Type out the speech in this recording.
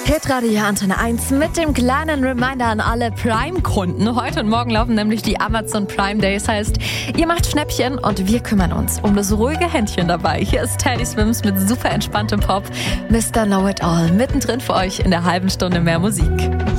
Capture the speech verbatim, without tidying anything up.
Hitradio Antenne eins mit dem kleinen Reminder an alle Prime-Kunden. Heute und morgen laufen nämlich die Amazon Prime Days. Heißt, ihr macht Schnäppchen und wir kümmern uns um das ruhige Händchen dabei. Hier ist Teddy Swims mit super entspanntem Pop. Mister Know It All mittendrin für euch in der halben Stunde mehr Musik.